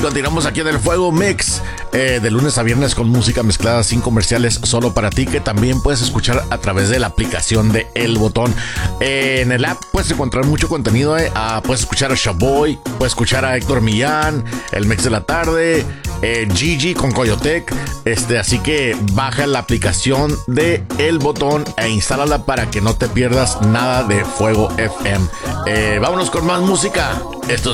continuamos aquí en el Fuego Mix, de lunes a viernes con música mezclada sin comerciales, solo para ti, que también puedes escuchar a través de la aplicación de El Botón. En el app puedes encontrar mucho contenido. Puedes escuchar a Shaboy, puedes escuchar a Héctor Millán, el Mix de la Tarde, Gigi con Coyotec. Así que baja la aplicación de El Botón e instálala para que no te pierdas nada de Fuego FM. Vámonos con más música. Esto